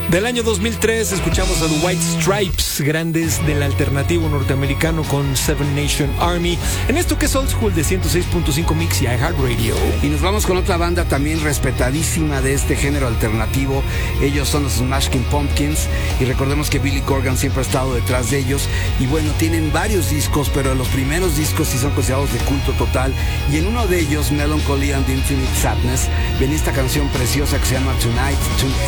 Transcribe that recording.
Del año 2003 escuchamos a The White Stripes, grandes del alternativo norteamericano con Seven Nation Army, en esto que es Old School de 106.5 Mix y iHeartRadio. Y nos vamos con otra banda también respetadísima de este género alternativo. Ellos son los Smashing Pumpkins y recordemos que Billy Corgan siempre ha estado detrás de ellos. Y bueno, tienen varios discos, pero los primeros discos sí son considerados de culto total. Y en uno de ellos, Melancholy and Infinite Sadness, viene esta canción preciosa que se llama Tonight